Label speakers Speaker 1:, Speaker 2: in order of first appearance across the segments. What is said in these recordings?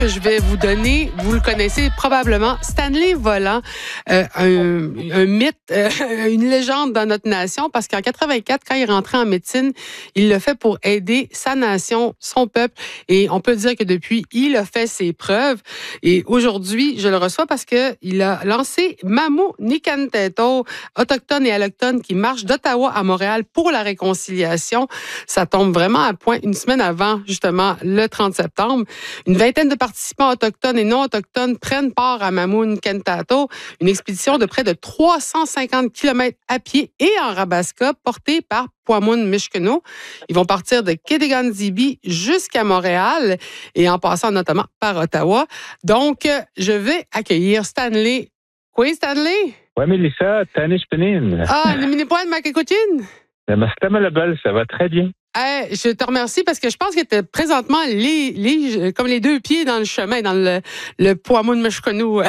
Speaker 1: que je vais vous donner, vous le connaissez probablement, Stanley Volant, un mythe, une légende dans notre nation, parce qu'en 84, quand il est rentré en médecine, il l'a fait pour aider sa nation, son peuple, et on peut dire que depuis, il a fait ses preuves. Et aujourd'hui, je le reçois parce qu'il a lancé Mamu Nikantato, autochtone et allochtone, qui marche d'Ottawa à Montréal pour la réconciliation. Ça tombe vraiment à point une semaine avant, justement, le 30 septembre. Une vingtaine de participants autochtones et non autochtones prennent part à Mamu Nikantato, une expédition de près de 350 km à pied et en Rabasca, portée par Pwamun Mishkeno. Ils vont partir de Kédegan-Zibi jusqu'à Montréal et en passant notamment par Ottawa. Donc, je vais accueillir Stanley. Oui, Stanley?
Speaker 2: Oui, Mélissa, Tanish Penin.
Speaker 1: Ah, le mini-point de Makekouchine?
Speaker 2: Ça va très bien.
Speaker 1: Je te remercie parce que je pense que tu es présentement comme les deux pieds dans le chemin, dans le Pwamun Mishkeno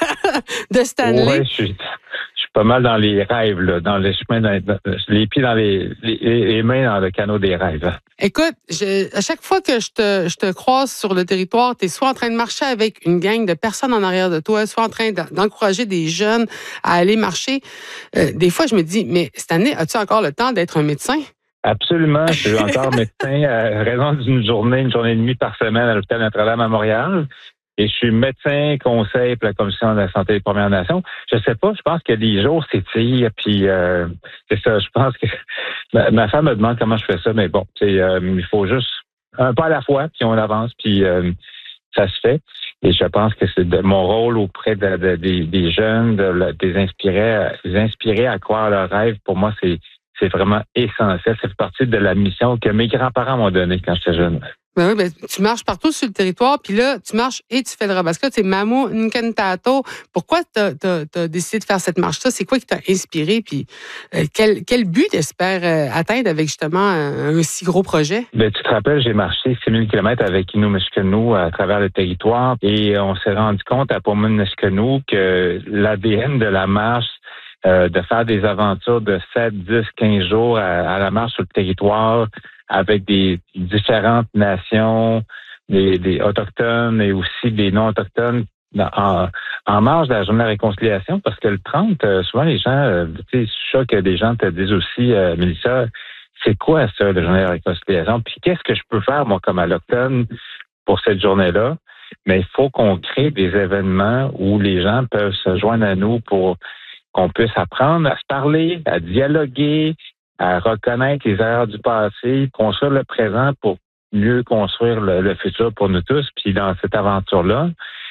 Speaker 1: de Stanley.
Speaker 2: Oui, je suis pas mal dans les rêves, là, dans les chemins, les pieds dans les mains dans le canot des rêves.
Speaker 1: Écoute, à chaque fois que je te croise sur le territoire, tu es soit en train de marcher avec une gang de personnes en arrière de toi, soit en train d'encourager des jeunes à aller marcher. Des fois, je me dis, mais cette année, as-tu encore le temps d'être un médecin?
Speaker 2: Absolument. Je suis encore médecin à raison d'une journée et demie par semaine à l'hôpital Notre-Dame à Montréal. Et je suis médecin conseil pour la Commission de la santé des Premières Nations. Je sais pas, je pense que les jours s'étirent, puis c'est ça, je pense que ma femme me demande comment je fais ça, mais bon, il faut juste un pas à la fois, puis on avance, puis ça se fait. Et je pense que c'est mon rôle auprès des jeunes, de les inspirer à croire à leurs rêves. Pour moi, c'est vraiment essentiel. Ça fait partie de la mission que mes grands-parents m'ont donnée quand j'étais jeune.
Speaker 1: Ben oui, tu marches partout sur le territoire, puis là, tu marches et tu fais le Rabasca. C'est Mamu Nikantato. Pourquoi tu as décidé de faire cette marche-là? C'est quoi qui t'a inspiré? Puis quel but t'espères atteindre avec justement un si gros projet?
Speaker 2: Ben, tu te rappelles, j'ai marché 6000 km avec Innu Mishkeno à travers le territoire et on s'est rendu compte à Pwamun Mishkeno que l'ADN de la marche, de faire des aventures de 7, 10, 15 jours à la marche sur le territoire avec des différentes nations, des autochtones et aussi des non-autochtones en marge de la journée de la réconciliation, parce que le 30, souvent les gens, tu sais, je suis sûr que des gens te disent aussi, Mélissa, c'est quoi ça, la journée de la réconciliation? Puis qu'est-ce que je peux faire, moi, comme allochtone, pour cette journée-là? Mais il faut qu'on crée des événements où les gens peuvent se joindre à nous pour qu'on puisse apprendre à se parler, à dialoguer, à reconnaître les erreurs du passé, construire le présent pour mieux construire le futur pour nous tous. Puis dans cette aventure-là,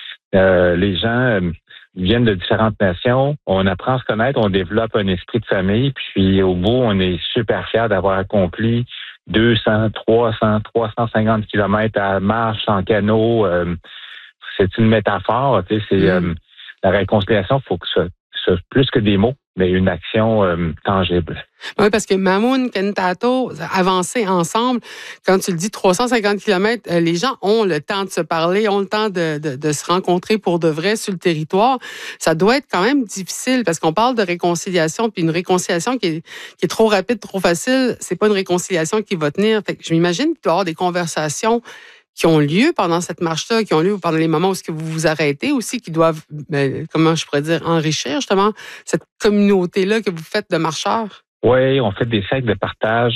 Speaker 2: les gens viennent de différentes nations, on apprend à se connaître, on développe un esprit de famille, puis au bout, on est super fiers d'avoir accompli 200, 300, 350 kilomètres à marche en canot. C'est une métaphore, tu sais, c'est la réconciliation, il faut que ça plus que des mots, mais une action tangible.
Speaker 1: Oui, parce que Mamu Nikantato, avancer ensemble, quand tu le dis 350 km, les gens ont le temps de se parler, ont le temps de se rencontrer pour de vrai sur le territoire. Ça doit être quand même difficile parce qu'on parle de réconciliation, puis une réconciliation qui est trop rapide, trop facile, c'est pas une réconciliation qui va tenir. Fait que je m'imagine qu'il doit y avoir des conversations qui ont lieu pendant cette marche-là, qui ont lieu pendant les moments où vous vous arrêtez aussi, qui doivent, comment je pourrais dire, enrichir justement cette communauté-là que vous faites de marcheurs?
Speaker 2: Oui, on fait des cercles de partage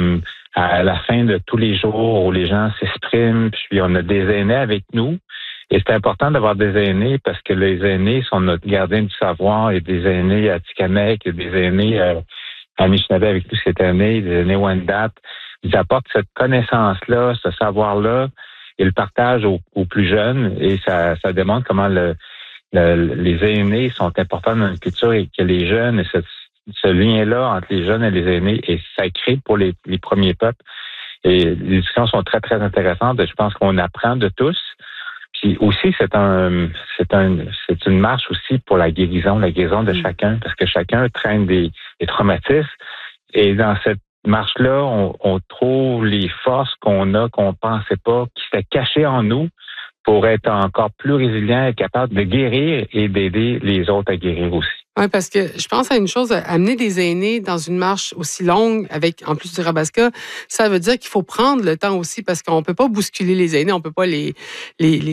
Speaker 2: à la fin de tous les jours où les gens s'expriment, puis on a des aînés avec nous. Et c'est important d'avoir des aînés parce que les aînés sont notre gardien du savoir. Il y a des aînés à Tikamek, il y a des aînés à Anishinaabe avec nous cette année, des aînés Wendat. Ils apportent cette connaissance-là, ce savoir-là, et le partagent aux plus jeunes. Et ça démontre comment les aînés sont importants dans notre culture et que les jeunes, et ce lien-là entre les jeunes et les aînés est sacré pour les premiers peuples. Et les discussions sont très, très intéressantes. Je pense qu'on apprend de tous. Puis aussi, c'est une marche aussi pour la guérison de chacun, parce que chacun traîne des traumatismes. Et dans cette marche-là, on trouve les forces qu'on pensait pas, qui étaient cachées en nous pour être encore plus résilient et capable de guérir et d'aider les autres à guérir aussi.
Speaker 1: Oui, parce que je pense à une chose, amener des aînés dans une marche aussi longue, avec en plus du Rabasca, ça veut dire qu'il faut prendre le temps aussi, parce qu'on ne peut pas bousculer les aînés, on ne peut pas les